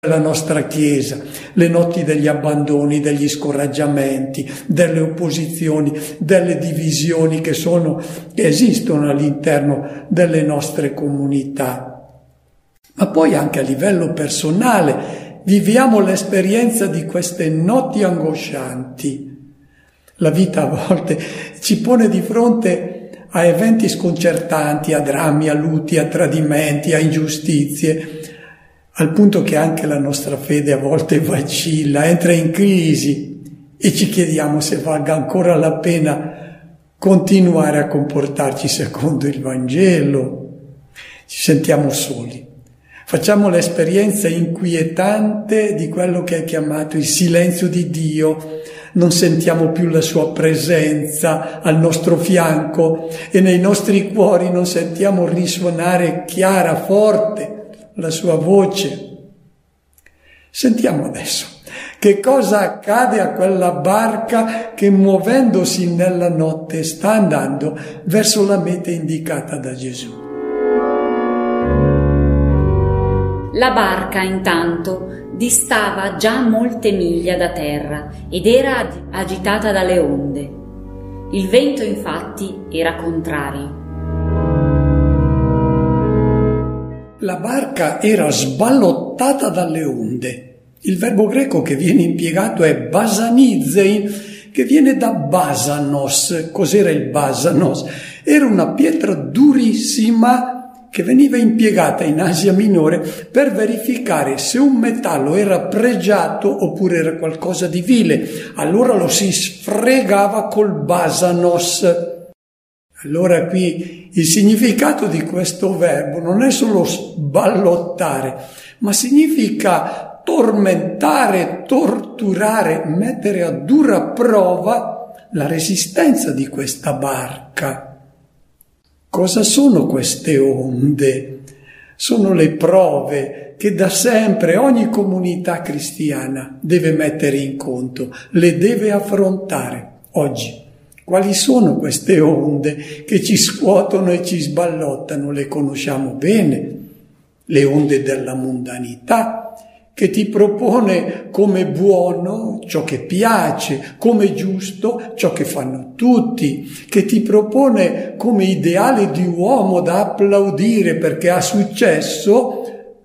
della nostra Chiesa, le notti degli abbandoni, degli scoraggiamenti, delle opposizioni, delle divisioni che esistono all'interno delle nostre comunità. Ma poi anche a livello personale viviamo l'esperienza di queste notti angoscianti. La vita a volte ci pone di fronte a eventi sconcertanti, a drammi, a lutti, a tradimenti, a ingiustizie, al punto che anche la nostra fede a volte vacilla, entra in crisi e ci chiediamo se valga ancora la pena continuare a comportarci secondo il Vangelo. Ci sentiamo soli. Facciamo l'esperienza inquietante di quello che è chiamato il silenzio di Dio. Non sentiamo più la sua presenza al nostro fianco e nei nostri cuori non sentiamo risuonare chiara, forte la sua voce. Sentiamo adesso che cosa accade a quella barca che, muovendosi nella notte, sta andando verso la meta indicata da Gesù. La barca, intanto, distava già molte miglia da terra ed era agitata dalle onde. Il vento, infatti, era contrario. La barca era sballottata dalle onde. Il verbo greco che viene impiegato è basanizein, che viene da basanos. Cos'era il basanos? Era una pietra durissima che veniva impiegata in Asia Minore per verificare se un metallo era pregiato oppure era qualcosa di vile. Allora lo si sfregava col basanos. Allora qui il significato di questo verbo non è solo sballottare, ma significa tormentare, torturare, mettere a dura prova la resistenza di questa barca. Cosa sono queste onde? Sono le prove che da sempre ogni comunità cristiana deve mettere in conto, le deve affrontare oggi. Quali sono queste onde che ci scuotono e ci sballottano? Le conosciamo bene. Le onde della mondanità, che ti propone come buono ciò che piace, come giusto ciò che fanno tutti, che ti propone come ideale di uomo da applaudire perché ha successo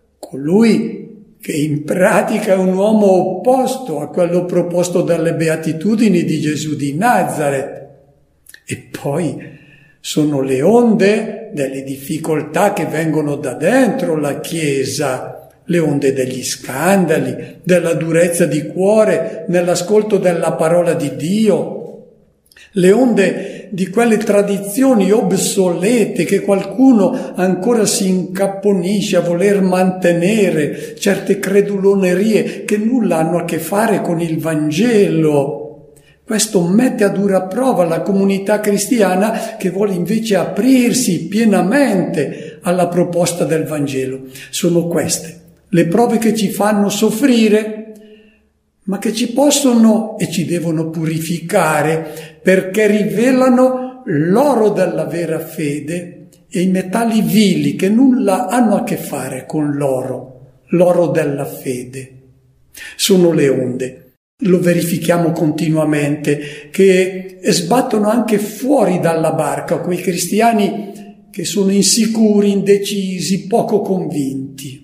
colui che in pratica è un uomo opposto a quello proposto dalle beatitudini di Gesù di Nazareth. E poi sono le onde delle difficoltà che vengono da dentro la Chiesa, le onde degli scandali, della durezza di cuore nell'ascolto della parola di Dio, le onde di quelle tradizioni obsolete che qualcuno ancora si incapponisce a voler mantenere, certe credulonerie che nulla hanno a che fare con il Vangelo. Questo mette a dura prova la comunità cristiana che vuole invece aprirsi pienamente alla proposta del Vangelo. Sono queste le prove che ci fanno soffrire, ma che ci possono e ci devono purificare perché rivelano l'oro della vera fede e i metalli vili che nulla hanno a che fare con l'oro della fede. Sono le onde. Lo verifichiamo continuamente, che sbattono anche fuori dalla barca quei cristiani che sono insicuri, indecisi, poco convinti.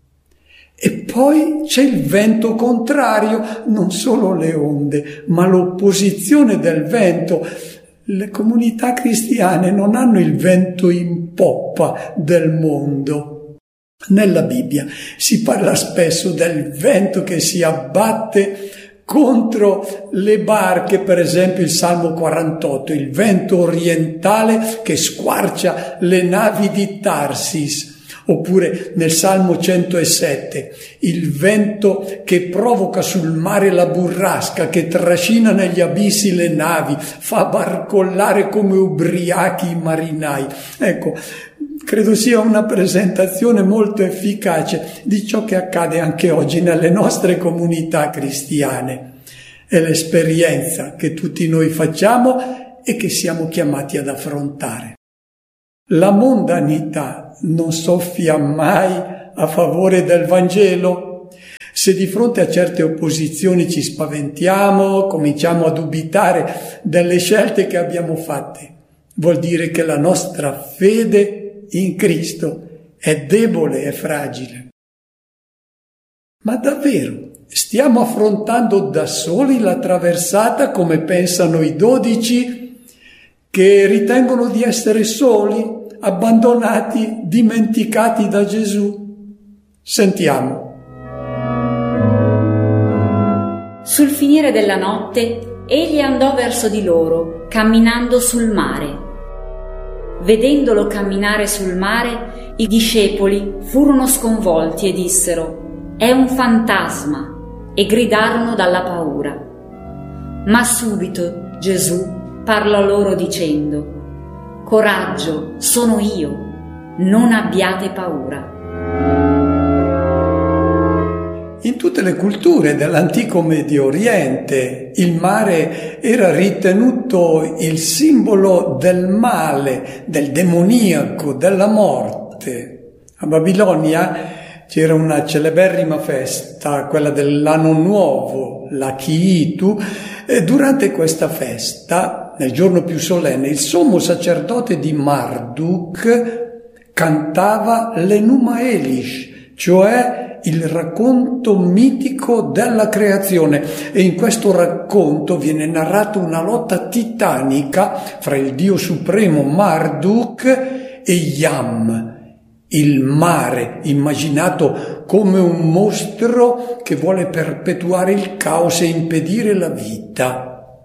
E poi c'è il vento contrario, non solo le onde, ma l'opposizione del vento. Le comunità cristiane non hanno il vento in poppa del mondo. Nella Bibbia si parla spesso del vento che si abbatte contro le barche, per esempio il Salmo 48, il vento orientale che squarcia le navi di Tarsis, oppure nel Salmo 107, il vento che provoca sul mare la burrasca, che trascina negli abissi le navi, fa barcollare come ubriachi i marinai. Ecco, credo sia una presentazione molto efficace di ciò che accade anche oggi nelle nostre comunità cristiane. È l'esperienza che tutti noi facciamo e che siamo chiamati ad affrontare. La mondanità non soffia mai a favore del Vangelo. Se di fronte a certe opposizioni ci spaventiamo, cominciamo a dubitare delle scelte che abbiamo fatte, vuol dire che la nostra fede in Cristo è debole e fragile. Ma davvero stiamo affrontando da soli la traversata come pensano i 12 che ritengono di essere soli, abbandonati, dimenticati da Gesù? Sentiamo. Sul finire della notte, egli andò verso di loro, camminando sul mare. Vedendolo camminare sul mare, i discepoli furono sconvolti e dissero: «È un fantasma!» e gridarono dalla paura. Ma subito Gesù parlò loro dicendo: «Coraggio, sono io, non abbiate paura». In tutte le culture dell'antico Medio Oriente il mare era ritenuto il simbolo del male, del demoniaco, della morte. A Babilonia c'era una celeberrima festa, quella dell'anno nuovo, la Ki'itu, e durante questa festa, nel giorno più solenne, il sommo sacerdote di Marduk cantava l'Enuma Elish, cioè il racconto mitico della creazione, e in questo racconto viene narrata una lotta titanica fra il dio supremo Marduk e Yam, il mare, immaginato come un mostro che vuole perpetuare il caos e impedire la vita.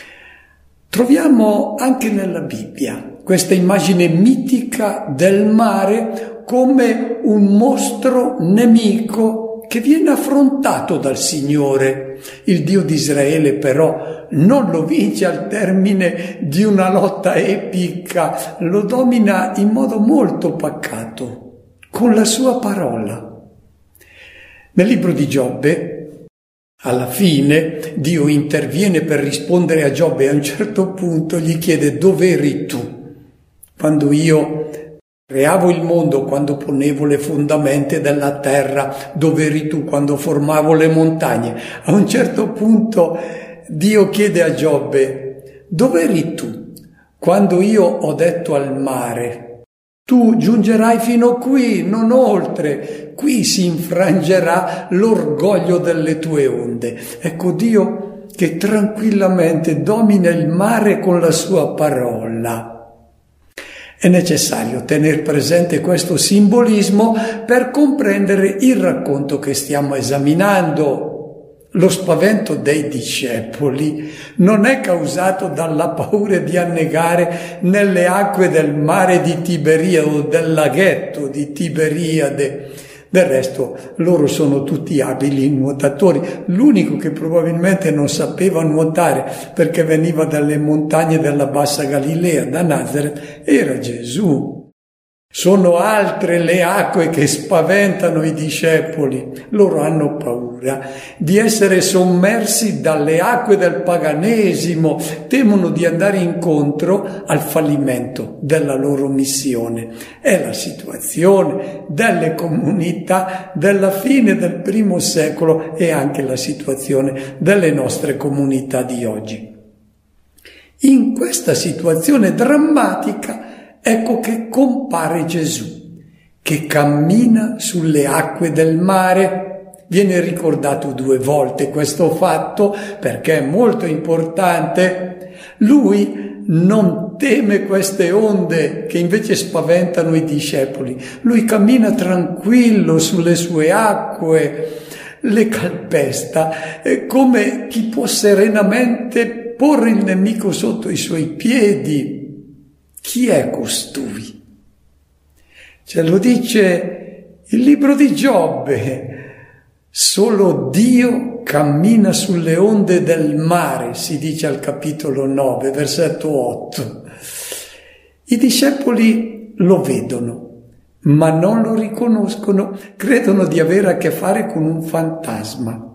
Troviamo anche nella Bibbia questa immagine mitica del mare come un mostro nemico che viene affrontato dal Signore. Il Dio di Israele però non lo vince al termine di una lotta epica, lo domina in modo molto pacato, con la sua parola. Nel libro di Giobbe, alla fine, Dio interviene per rispondere a Giobbe e a un certo punto gli chiede: dov'eri tu quando io creavo il mondo, quando ponevo le fondamenta della terra? Dov'eri tu quando formavo le montagne? A un certo punto Dio chiede a Giobbe: dov'eri tu quando io ho detto al mare: tu giungerai fino qui, non oltre, qui si infrangerà l'orgoglio delle tue onde. Ecco Dio che tranquillamente domina il mare con la sua parola. È necessario tenere presente questo simbolismo per comprendere il racconto che stiamo esaminando. Lo spavento dei discepoli non è causato dalla paura di annegare nelle acque del mare di Tiberiade o del laghetto di Tiberiade. Del resto loro sono tutti abili nuotatori. L'unico che probabilmente non sapeva nuotare perché veniva dalle montagne della Bassa Galilea, da Nazareth, era Gesù. Sono altre le acque che spaventano i discepoli. Loro hanno paura di essere sommersi dalle acque del paganesimo, temono di andare incontro al fallimento della loro missione. È la situazione delle comunità della fine del primo secolo e anche la situazione delle nostre comunità di oggi. In questa situazione drammatica ecco che compare Gesù, che cammina sulle acque del mare. Viene ricordato 2 volte questo fatto perché è molto importante. Lui non teme queste onde che invece spaventano i discepoli. Lui cammina tranquillo sulle sue acque, le calpesta, come chi può serenamente porre il nemico sotto i suoi piedi. Chi è costui? Ce lo dice il libro di Giobbe. Solo Dio cammina sulle onde del mare, si dice al capitolo 9, versetto 8. I discepoli lo vedono, ma non lo riconoscono, credono di avere a che fare con un fantasma.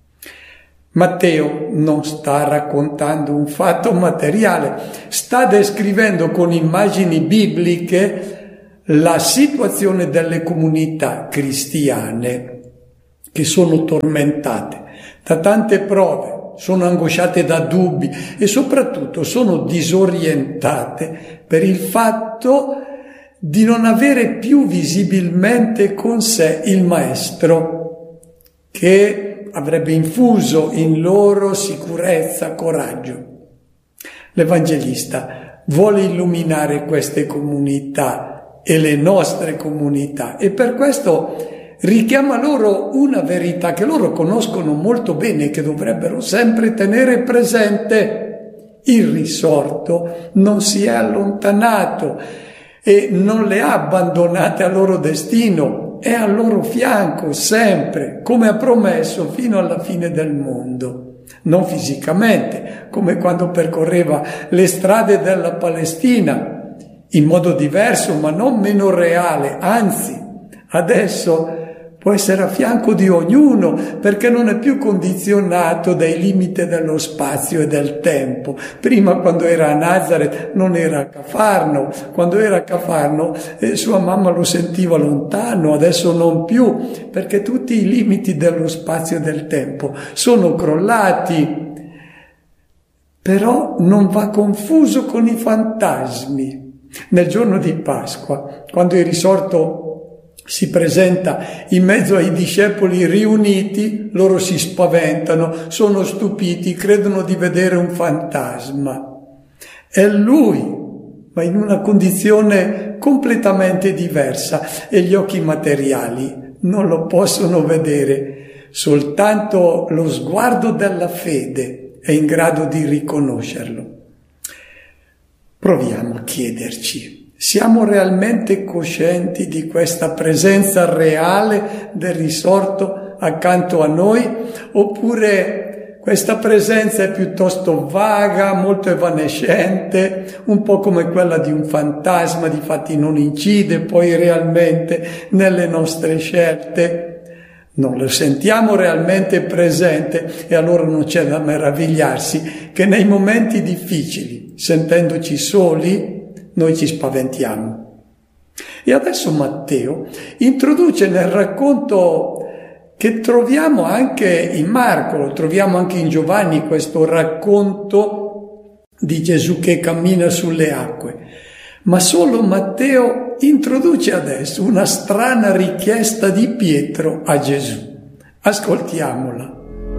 Matteo non sta raccontando un fatto materiale, sta descrivendo con immagini bibliche la situazione delle comunità cristiane. che sono tormentate da tante prove, sono angosciate da dubbi e soprattutto sono disorientate per il fatto di non avere più visibilmente con sé il Maestro che avrebbe infuso in loro sicurezza, coraggio. L'Evangelista vuole illuminare queste comunità e le nostre comunità e per questo richiama loro una verità che loro conoscono molto bene e che dovrebbero sempre tenere presente. Il risorto non si è allontanato e non le ha abbandonate al loro destino, è al loro fianco sempre, come ha promesso fino alla fine del mondo. Non fisicamente, come quando percorreva le strade della Palestina, in modo diverso ma non meno reale, anzi, adesso può essere a fianco di ognuno perché non è più condizionato dai limiti dello spazio e del tempo. Prima, quando era a Nazareth, non era a Cafarno. Quando era a Cafarno sua mamma lo sentiva lontano, adesso non più, perché tutti i limiti dello spazio e del tempo sono crollati. Però non va confuso con i fantasmi. Nel giorno di Pasqua, quando il risorto si presenta in mezzo ai discepoli riuniti, loro si spaventano, sono stupiti, credono di vedere un fantasma. È lui, ma in una condizione completamente diversa e gli occhi materiali non lo possono vedere, soltanto lo sguardo della fede è in grado di riconoscerlo. Proviamo a chiederci: siamo realmente coscienti di questa presenza reale del risorto accanto a noi? Oppure questa presenza è piuttosto vaga, molto evanescente, un po' come quella di un fantasma, difatti non incide poi realmente nelle nostre scelte? Non lo sentiamo realmente presente e allora non c'è da meravigliarsi che nei momenti difficili, sentendoci soli, noi ci spaventiamo. E adesso Matteo introduce nel racconto che troviamo anche in Marco, lo troviamo anche in Giovanni, questo racconto di Gesù che cammina sulle acque. Ma solo Matteo introduce adesso una strana richiesta di Pietro a Gesù. Ascoltiamola.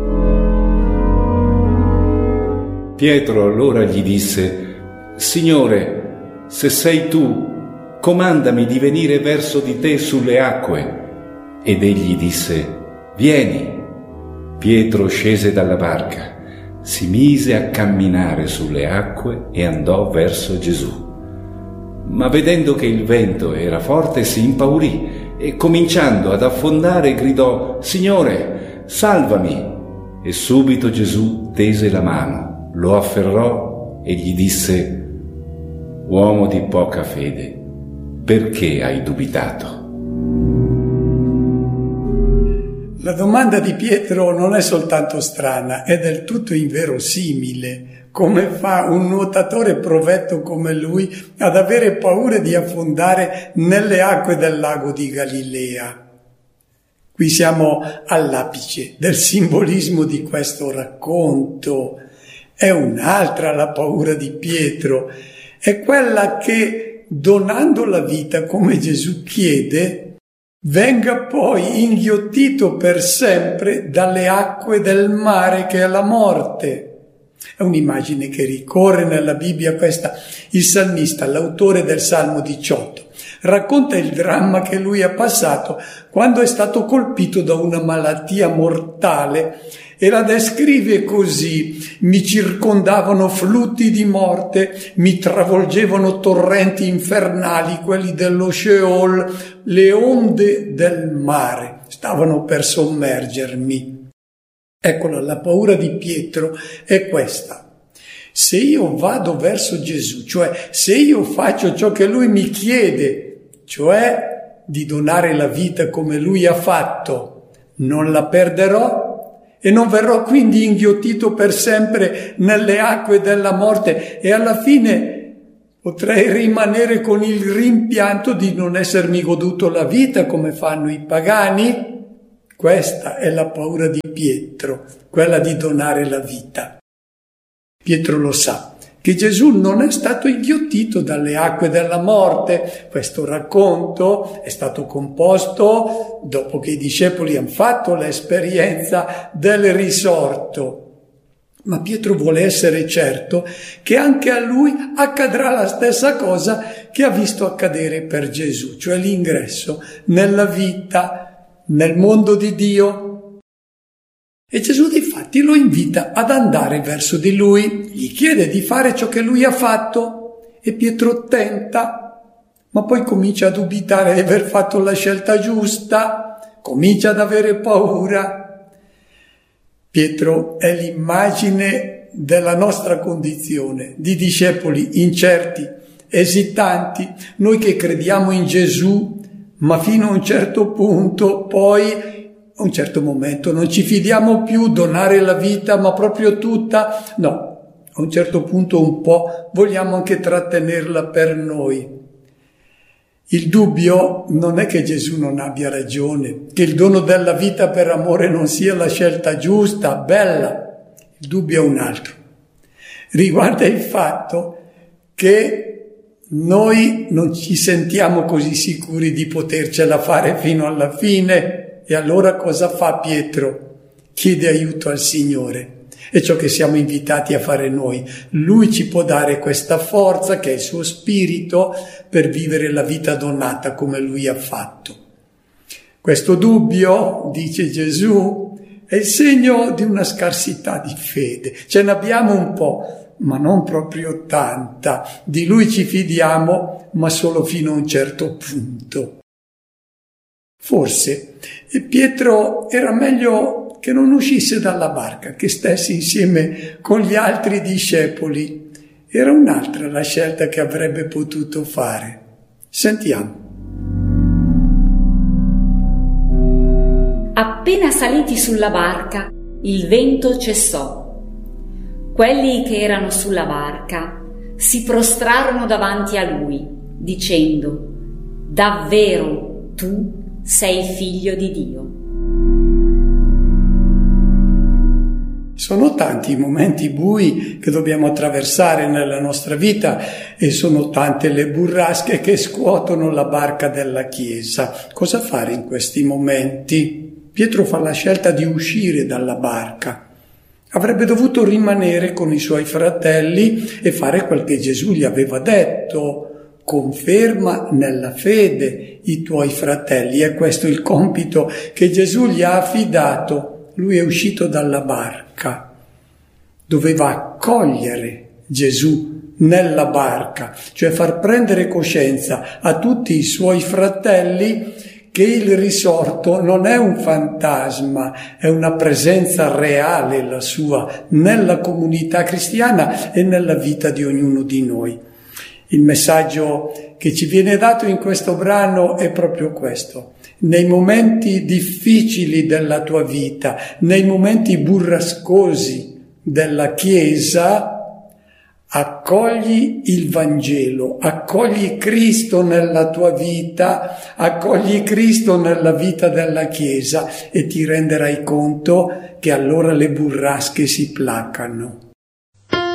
Pietro allora gli disse: Signore, se sei tu, comandami di venire verso di te sulle acque. Ed egli disse: Vieni. Pietro scese dalla barca, si mise a camminare sulle acque e andò verso Gesù. Ma vedendo che il vento era forte si impaurì e cominciando ad affondare gridò: Signore, salvami! E subito Gesù tese la mano, lo afferrò e gli disse: Uomo di poca fede, perché hai dubitato? La domanda di Pietro non è soltanto strana, è del tutto inverosimile. Come fa un nuotatore provetto come lui ad avere paura di affondare nelle acque del lago di Galilea? Qui siamo all'apice del simbolismo di questo racconto. È un'altra la paura di Pietro. È quella che, donando la vita come Gesù chiede, venga poi inghiottito per sempre dalle acque del mare che è la morte. È un'immagine che ricorre nella Bibbia questa. Il salmista, l'autore del Salmo 18, racconta il dramma che lui ha passato quando è stato colpito da una malattia mortale e la descrive così: mi circondavano flutti di morte, mi travolgevano torrenti infernali, quelli dello Sheol, le onde del mare stavano per sommergermi. Eccola, la paura di Pietro è questa. Se io vado verso Gesù, cioè se io faccio ciò che lui mi chiede, cioè di donare la vita come lui ha fatto, non la perderò e non verrò quindi inghiottito per sempre nelle acque della morte e alla fine potrei rimanere con il rimpianto di non essermi goduto la vita come fanno i pagani. Questa è la paura di Pietro, quella di donare la vita. Pietro lo sa, che Gesù non è stato inghiottito dalle acque della morte. Questo racconto è stato composto dopo che i discepoli hanno fatto l'esperienza del risorto. Ma Pietro vuole essere certo che anche a lui accadrà la stessa cosa che ha visto accadere per Gesù, cioè l'ingresso nella vita, nel mondo di Dio. E Gesù difatti lo invita ad andare verso di lui, gli chiede di fare ciò che lui ha fatto e Pietro tenta, ma poi comincia a dubitare di aver fatto la scelta giusta, comincia ad avere paura. Pietro è l'immagine della nostra condizione, di discepoli incerti, esitanti, noi che crediamo in Gesù, ma fino a un certo punto poi a un certo momento non ci fidiamo più, donare la vita, ma proprio tutta, no, a un certo punto un po' vogliamo anche trattenerla per noi. Il dubbio non è che Gesù non abbia ragione, che il dono della vita per amore non sia la scelta giusta, bella. Il dubbio è un altro. Riguarda il fatto che noi non ci sentiamo così sicuri di potercela fare fino alla fine. E allora cosa fa Pietro? Chiede aiuto al Signore. È ciò che siamo invitati a fare noi. Lui ci può dare questa forza che è il suo spirito per vivere la vita donata come lui ha fatto. Questo dubbio, dice Gesù, è il segno di una scarsità di fede. Ce n'abbiamo un po', ma non proprio tanta. Di lui ci fidiamo, ma solo fino a un certo punto. Forse Pietro era meglio che non uscisse dalla barca, che stesse insieme con gli altri discepoli. Era un'altra la scelta che avrebbe potuto fare. Sentiamo. Appena saliti sulla barca, il vento cessò. Quelli che erano sulla barca si prostrarono davanti a lui, dicendo: «Davvero tu sei figlio di Dio». Sono tanti i momenti bui che dobbiamo attraversare nella nostra vita e sono tante le burrasche che scuotono la barca della Chiesa. Cosa fare in questi momenti? Pietro fa la scelta di uscire dalla barca. Avrebbe dovuto rimanere con i suoi fratelli e fare quel che Gesù gli aveva detto. Conferma nella fede i tuoi fratelli. È questo il compito che Gesù gli ha affidato. Lui è uscito dalla barca. Doveva accogliere Gesù nella barca, cioè far prendere coscienza a tutti i suoi fratelli che il risorto non è un fantasma, è una presenza reale la sua nella comunità cristiana e nella vita di ognuno di noi. Il messaggio che ci viene dato in questo brano è proprio questo. Nei momenti difficili della tua vita, nei momenti burrascosi della Chiesa, accogli il Vangelo, accogli Cristo nella tua vita, accogli Cristo nella vita della Chiesa e ti renderai conto che allora le burrasche si placano.